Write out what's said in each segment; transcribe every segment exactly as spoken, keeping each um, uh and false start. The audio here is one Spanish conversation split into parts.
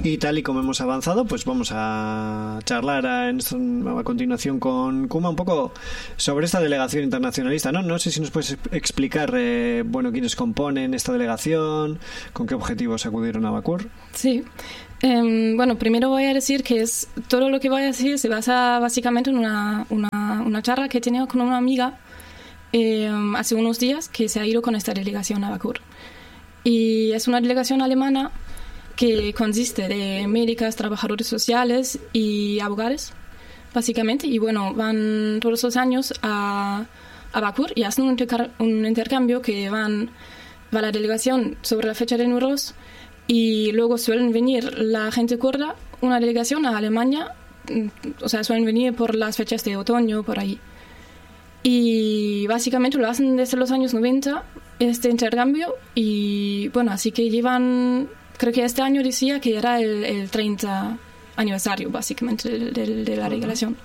Y tal y como hemos avanzado, pues vamos a charlar a, en, a continuación con Kuma un poco sobre esta delegación internacionalista, ¿no? No sé si nos puedes explicar, eh, bueno, quiénes componen esta delegación, con qué objetivos acudieron a Bakur. Sí. Eh, bueno, primero voy a decir que es todo lo que voy a decir se basa básicamente en una, una, una charla que he tenido con una amiga eh, hace unos días que se ha ido con esta delegación a Bakur. Y es una delegación alemana que consiste de médicas, trabajadores sociales y abogados, básicamente. Y bueno, van todos los años a, a Bakur y hacen un, interca- un intercambio que van, va la delegación sobre la fecha de Nowruz y luego suelen venir la gente kurda, una delegación a Alemania, o sea, suelen venir por las fechas de otoño, por ahí. Y básicamente lo hacen desde los años noventa, este intercambio, y bueno, así que llevan... Creo que este año decía que era el, el treinta aniversario, básicamente, de, de, de la regulación.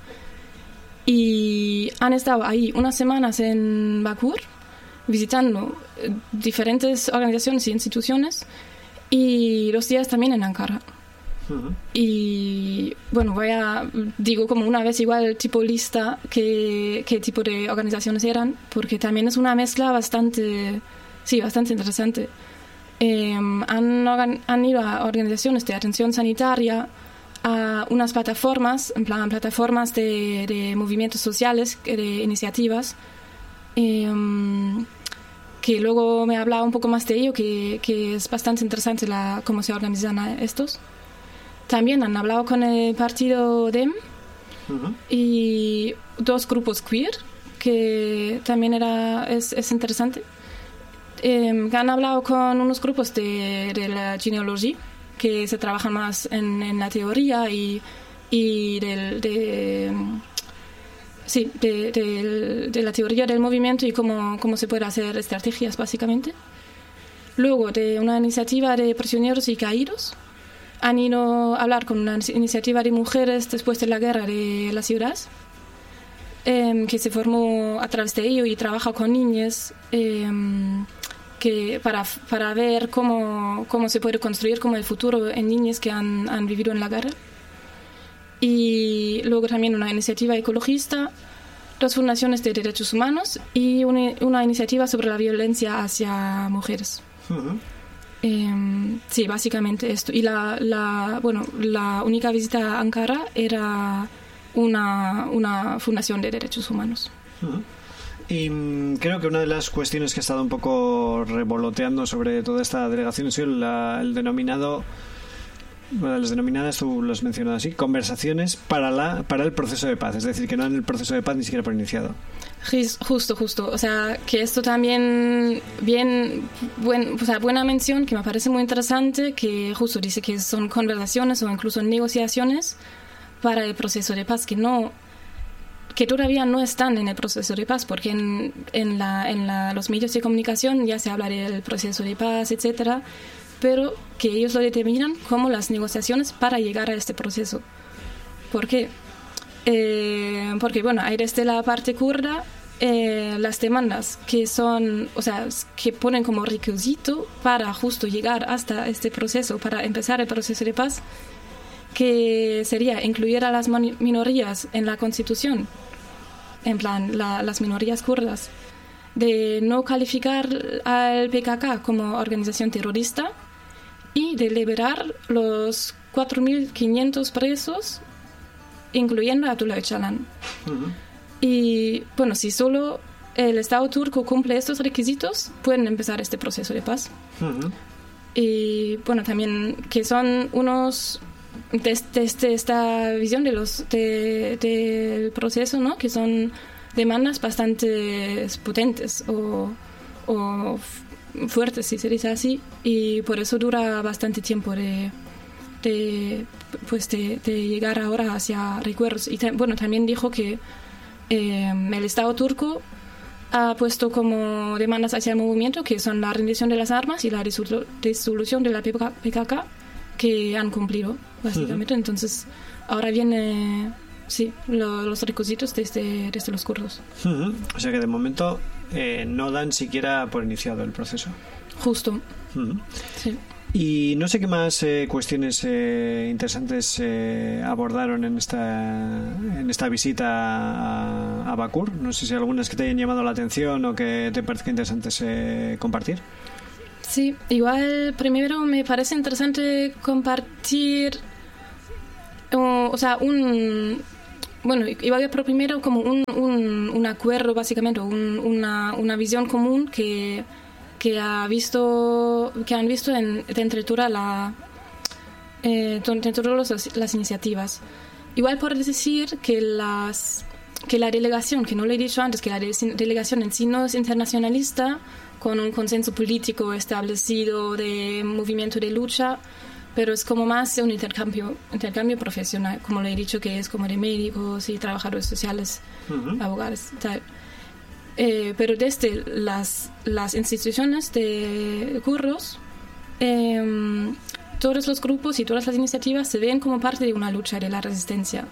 Y han estado ahí unas semanas en Bakur, visitando diferentes organizaciones y instituciones, y los días también en Ankara. Uh-huh. Y bueno, voy a, digo como una vez igual tipo lista qué, qué tipo de organizaciones eran, porque también es una mezcla bastante, sí, bastante interesante. Eh, han, organ- han ido a organizaciones de atención sanitaria, a unas plataformas, en plan plataformas de, de movimientos sociales, de iniciativas, eh, que luego me ha hablado un poco más de ello, que, que es bastante interesante la, cómo se organizan estos. También han hablado con el partido D E M uh-huh. y dos grupos queer, que también era, es, es interesante. Eh, han hablado con unos grupos de, de la genealogía que se trabajan más en, en la teoría y, y del, de, sí, de, de, de la teoría del movimiento y cómo, cómo se puede hacer estrategias básicamente. Luego de una iniciativa de prisioneros y caídos han ido a hablar con una iniciativa de mujeres después de la guerra de la ciudad, eh, que se formó a través de ello y trabaja con niñas eh, que para, para ver cómo, cómo se puede construir como el futuro en niñas que han, han vivido en la guerra. Y luego también una iniciativa ecologista, dos fundaciones de derechos humanos y una, una iniciativa sobre la violencia hacia mujeres. Uh-huh. Eh, sí, básicamente esto. Y la, la, bueno, la única visita a Ankara era una, una fundación de derechos humanos. Uh-huh. Y creo que una de las cuestiones que ha estado un poco revoloteando sobre toda esta delegación ha sido la, el denominado, bueno, las denominadas, tú lo has mencionado así, conversaciones para, la, para el proceso de paz. Es decir, que no han el proceso de paz ni siquiera por iniciado. Justo, justo. O sea, que esto también, bien, buen, o sea, buena mención, que me parece muy interesante, que justo dice que son conversaciones o incluso negociaciones para el proceso de paz, que no... que todavía no están en el proceso de paz, porque en, en, la, en la, los medios de comunicación ya se habla del proceso de paz, etcétera, pero que ellos lo determinan como las negociaciones para llegar a este proceso. ¿Por qué? Eh, porque, bueno, hay desde la parte kurda eh, las demandas que son, o sea, que ponen como requisito para justo llegar hasta este proceso, para empezar el proceso de paz, que sería incluir a las minorías en la Constitución, en plan, la, las minorías kurdas, de no calificar al P K K como organización terrorista y de liberar los cuatro mil quinientos presos, incluyendo a Abdullah Öcalan. Uh-huh. Y, bueno, si solo el Estado turco cumple estos requisitos, pueden empezar este proceso de paz. Uh-huh. Y, bueno, también que son unos... Desde, desde esta visión de los de, del proceso, ¿no? Que son demandas bastante potentes o, o fuertes, si se dice así, y por eso dura bastante tiempo de, de, pues de, de llegar ahora hacia recuerdos. Y ta- bueno, también dijo que eh, el Estado turco ha puesto como demandas hacia el movimiento, que son la rendición de las armas y la disolu- disolución de la P K K, que han cumplido, básicamente. Uh-huh. Entonces, ahora viene, sí, lo, los requisitos desde, desde los kurdos. Uh-huh. O sea que de momento eh, no dan siquiera por iniciado el proceso. Justo. Uh-huh. Sí. Y no sé qué más eh, cuestiones eh, interesantes eh, abordaron en esta en esta visita a, a Bakur. No sé si algunas que te hayan llamado la atención o que te parezca interesantes eh, compartir. Sí, igual primero me parece interesante compartir, o, o sea, un... Bueno, igual por primero como un, un, un acuerdo básicamente, un, una, una visión común que... que ha visto que han visto en, entre todas la, eh, las, las iniciativas. Igual por decir que las que la delegación, que no lo he dicho antes, que la de, delegación en sí no es internacionalista, con un consenso político establecido de movimiento de lucha, pero es como más un intercambio intercambio profesional, como lo he dicho, que es como de médicos y trabajadores sociales, uh-huh. abogados, tal. Eh, pero desde las, las instituciones de curros, eh, todos los grupos y todas las iniciativas se ven como parte de una lucha de la resistencia.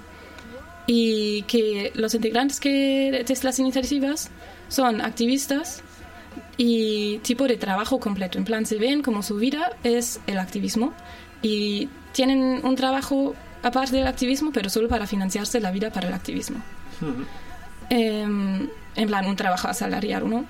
Y que los integrantes que de las iniciativas son activistas y tipo de trabajo completo. En plan, se ven como su vida es el activismo y tienen un trabajo aparte del activismo, pero solo para financiarse la vida para el activismo. Uh-huh. Eh, en plan, un trabajo asalariado, ¿no?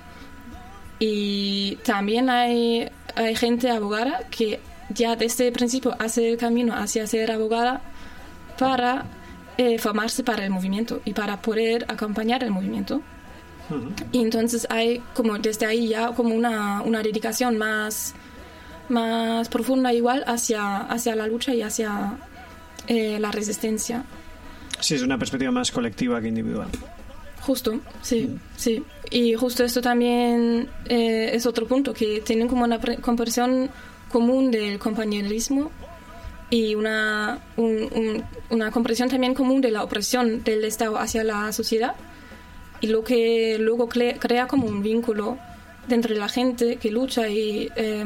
Y también hay, hay gente abogada que ya desde el principio hace el camino hacia ser abogada para eh, formarse para el movimiento y para poder acompañar el movimiento. Uh-huh. Y entonces hay como desde ahí ya como una, una dedicación más, más profunda igual hacia, hacia la lucha y hacia eh, la resistencia. Sí, es una perspectiva más colectiva que individual. Justo, sí, mm. sí. Y justo esto también eh, es otro punto, que tienen como una pre- comprensión común del compañerismo y una, un, un, una comprensión también común de la opresión del Estado hacia la sociedad, y lo que luego cre- crea como un vínculo dentro de la gente que lucha y eh,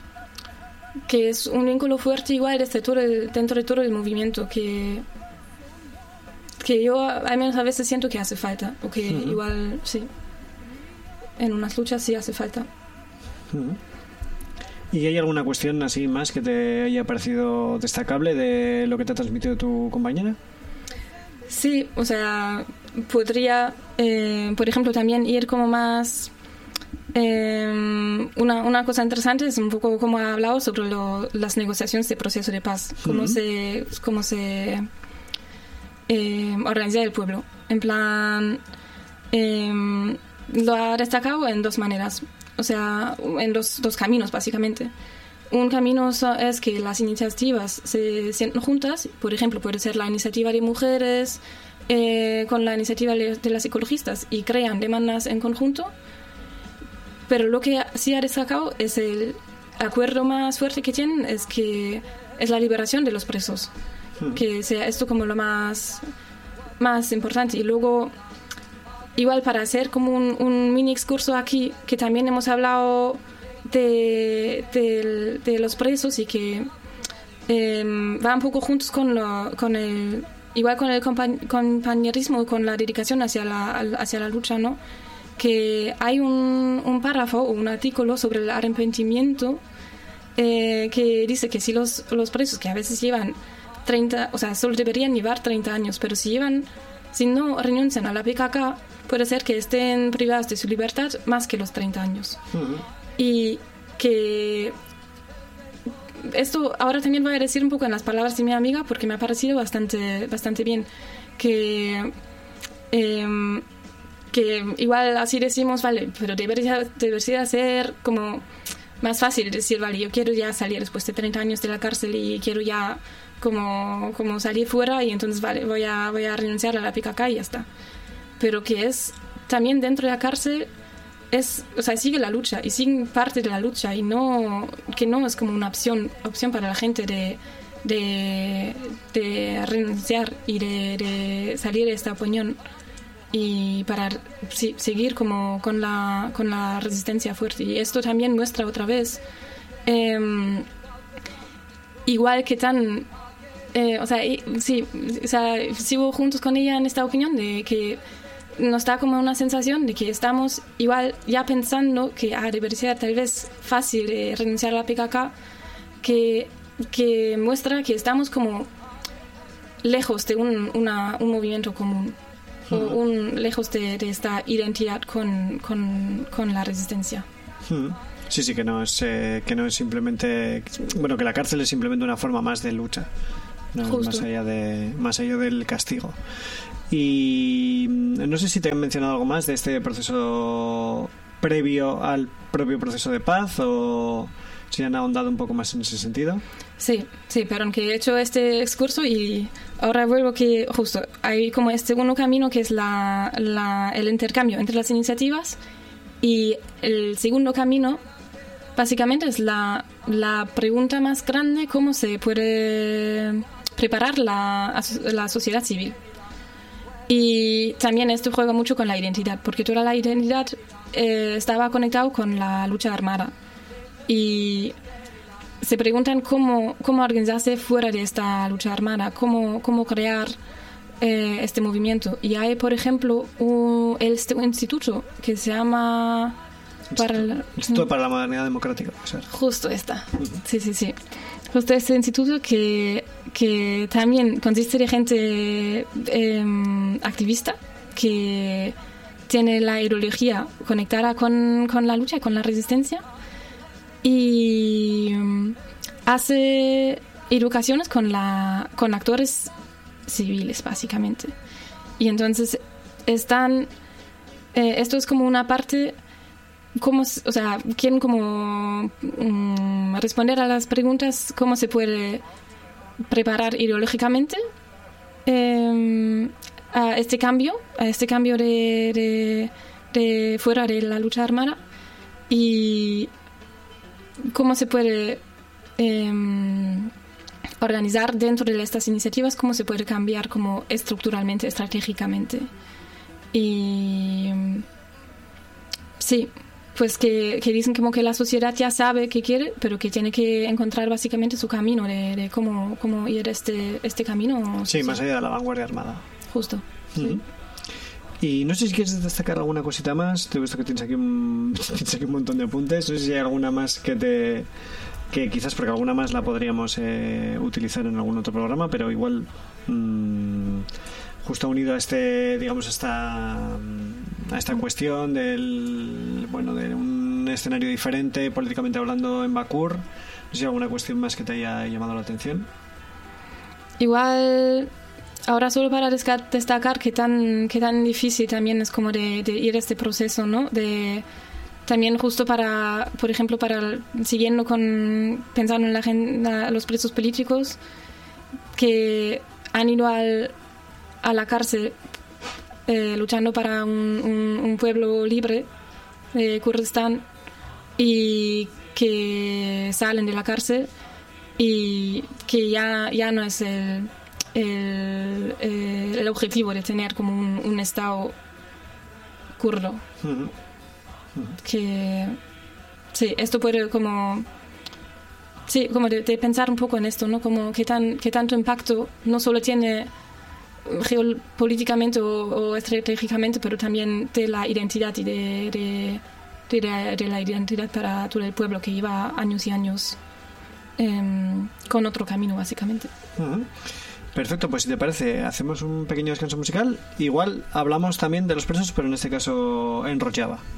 que es un vínculo fuerte igual desde todo el, dentro de todo el movimiento que... que yo al menos a veces siento que hace falta, o que uh-huh. igual sí, en unas luchas sí hace falta. Uh-huh. ¿Y hay alguna cuestión así más que te haya parecido destacable de lo que te ha transmitido tu compañera? Sí, o sea, podría eh, por ejemplo también ir como más eh, una, una cosa interesante es un poco como ha hablado sobre lo, las negociaciones de proceso de paz, cómo uh-huh. se cómo se Eh, organizar el pueblo. En plan, eh, lo ha destacado en dos maneras, o sea, en dos, dos caminos básicamente. Un camino so, es que las iniciativas se sienten juntas, por ejemplo, puede ser la iniciativa de mujeres eh, con la iniciativa de, de las ecologistas y crean demandas en conjunto, pero lo que sí ha destacado es el acuerdo más fuerte que tienen, es que es la liberación de los presos. Que sea esto como lo más, más importante. Y luego, igual para hacer como un, un mini excurso aquí, que también hemos hablado de, de, de los presos y que eh, va un poco juntos con, lo, con el, igual con el compa- compañerismo, con la dedicación hacia la, hacia la lucha, ¿no? Que hay un, un párrafo o un artículo sobre el arrepentimiento eh, que dice que si los, los presos que a veces llevan treinta, o sea, solo deberían llevar treinta años, pero si llevan, si no renuncian a la P K K, puede ser que estén privados de su libertad más que los treinta años. Uh-huh. Y que esto ahora también voy a decir un poco en las palabras de mi amiga, porque me ha parecido bastante, bastante bien, que eh, que igual así decimos, vale, pero debería, debería ser como más fácil decir, vale, yo quiero ya salir después de treinta años de la cárcel y quiero ya como, como salir fuera y entonces vale, voy a, voy a renunciar a la P K K y ya está. Pero que es también dentro de la cárcel, es, o sea, sigue la lucha y sigue parte de la lucha y no, que no es como una opción, opción para la gente de, de, de renunciar y de, de salir de esta opinión y para sí, seguir como con la, con la resistencia fuerte. Y esto también muestra otra vez eh, igual que tan eh, o sea, y, sí, o sea, sigo juntos con ella en esta opinión de que nos da como una sensación de que estamos igual ya pensando que ah, debería ser tal vez fácil eh, renunciar a la P K K, que, que muestra que estamos como lejos de un, una, un movimiento común, uh-huh. o un, lejos de, de esta identidad con, con, con la resistencia. Uh-huh. Sí, sí, que no es eh, que no es simplemente, bueno, que la cárcel es simplemente una forma más de lucha, no es más allá de más allá del castigo. Y no sé si te han mencionado algo más de este proceso previo al propio proceso de paz, o si han ahondado un poco más en ese sentido. Sí, sí, pero aunque he hecho este excurso y ahora vuelvo que justo hay como este segundo camino que es la, la, el intercambio entre las iniciativas, y el segundo camino básicamente es la, la pregunta más grande: cómo se puede preparar la, la sociedad civil. Y también esto juega mucho con la identidad, porque toda la identidad eh, estaba conectado con la lucha armada. Y se preguntan cómo, cómo organizarse fuera de esta lucha armada, cómo, cómo crear eh, este movimiento. Y hay, por ejemplo, un, este, un instituto que se llama... Para el, Instituto para la Modernidad Democrática. Justo esta. Sí, sí, sí. Justo este instituto que, que también consiste de gente eh, activista que tiene la ideología conectada con, con la lucha y con la resistencia, y um, hace educaciones con, la, con actores civiles, básicamente. Y entonces están... Eh, esto es como una parte... Cómo, o sea, quieren como um, responder a las preguntas: cómo se puede preparar ideológicamente eh, a este cambio, a este cambio de, de, de fuera de la lucha armada, y cómo se puede eh, organizar dentro de estas iniciativas, cómo se puede cambiar como estructuralmente, estratégicamente. Y sí, pues que, que dicen como que la sociedad ya sabe qué quiere, pero que tiene que encontrar básicamente su camino de, de cómo, cómo ir este, este camino. Sí, más allá de la vanguardia armada. Justo. Uh-huh. Sí. Y no sé si quieres destacar alguna cosita más. Te he visto que tienes aquí un, tienes aquí un montón de apuntes. No sé si hay alguna más que te... que quizás, porque alguna más la podríamos eh, utilizar en algún otro programa, pero igual... Mmm, justo unido a este, digamos, a esta, a esta cuestión del, bueno, de un escenario diferente políticamente hablando en Bakur. No sé si hay alguna cuestión más que te haya llamado la atención. Igual, ahora solo para destacar que tan, que tan difícil también es como de, de ir este proceso, ¿no? De también justo para, por ejemplo, para siguiendo con, pensando en la agenda, los presos políticos que han ido al a la cárcel eh, luchando para un, un, un pueblo libre de Kurdistán, y que salen de la cárcel y que ya, ya no es el, el, el objetivo de tener como un, un estado kurdo. Uh-huh. Uh-huh. Que sí, esto puede como sí, como de, de pensar un poco en esto, ¿no? Como que tan, que tanto impacto no solo tiene geopolíticamente o, o estratégicamente, pero también de la identidad y de, de, de, de, de la identidad para todo el pueblo que lleva años y años eh, con otro camino, básicamente. Uh-huh. Perfecto, pues si te parece, hacemos un pequeño descanso musical. Igual hablamos también de los presos, pero en este caso en Rojava.